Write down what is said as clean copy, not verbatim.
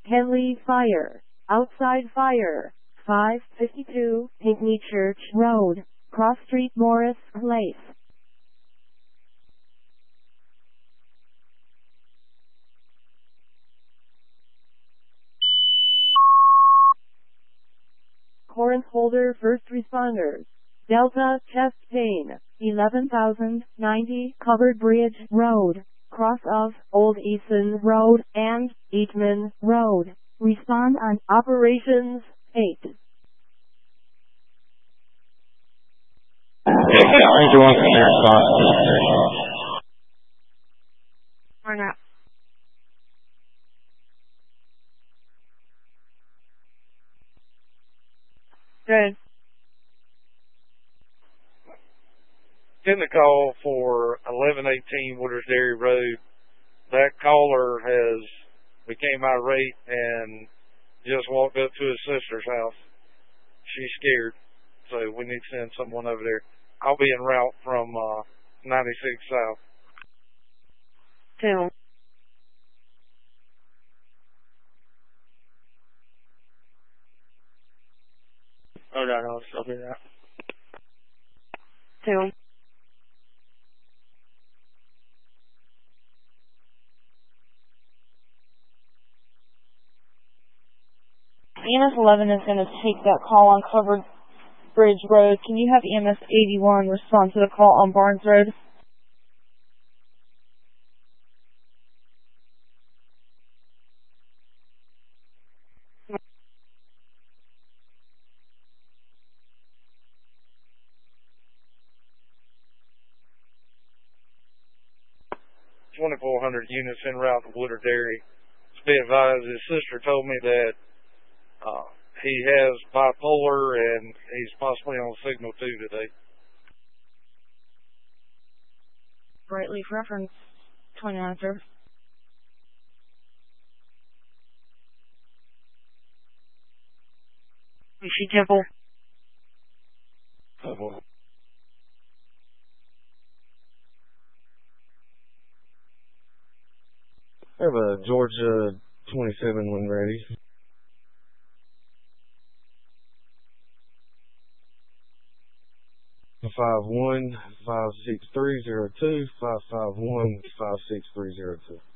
Henley Fire. Outside fire. 552 Pinckney Church Road, Cross Street, Morris Place. Corinth Holder First Responders. Delta Chest Pain. 11,090 Covered Bridge Road, cross of Old Easton Road and Eatman Road. Respond on Operations 8. Or not. Good. Getting a call for 1118 Wooders Dairy Road. That caller became irate and just walked up to his sister's house. She's scared, so we need to send someone over there. I'll be en route from 96 South. 2. Oh, no, I'll be that. 2. EMS 11 is going to take that call on Covered Bridge Road. Can you have EMS 81 respond to the call on Barnes Road? $2,400 units en route to Woodard Dairy. To be advised, his sister told me that he has bipolar and he's possibly on signal 2 today. Brightleaf reference 29, sir. Rishi Temple. I have a Georgia 27 when ready. 51-56302, 551-56302.